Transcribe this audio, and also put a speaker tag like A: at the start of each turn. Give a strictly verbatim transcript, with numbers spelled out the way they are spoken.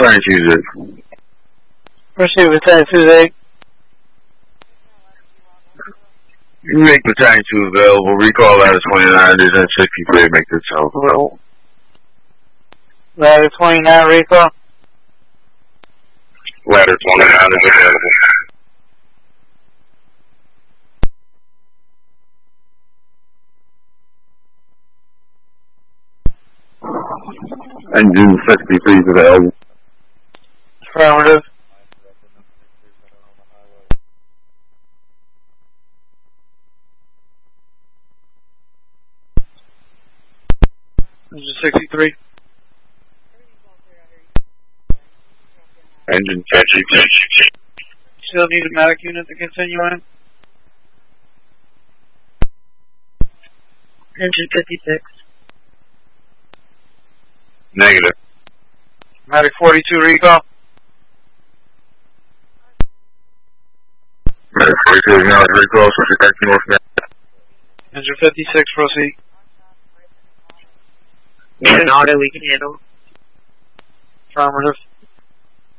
A: Battalion Tuesday.
B: Proceed with Battalion Tuesday.
A: You make Battalion two available. Recall ladder twenty-nine, and sixty-three make itself available.
B: Ladder twenty-nine, recall.
A: Ladder twenty-nine is available. Engine sixty-three is available.
B: Affirmative. Engine sixty-three.
A: Engine fifty-three.
B: Still need a medic unit to continue in.
C: Engine fifty-six.
A: Negative.
B: Medic forty-two, recall.
A: Medic forty-two, now recall, so she's back north now.
B: Engine fifty-six, proceed.
C: Need an auto we can handle.
B: Affirmative.